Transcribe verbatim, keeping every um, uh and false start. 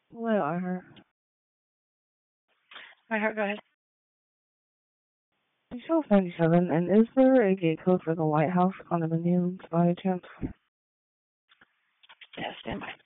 Hello, I heard. I heard, go ahead. Show ninety-seven, and is there a gate code for the Lighthouse condominiums by chance? Yeah, stand by.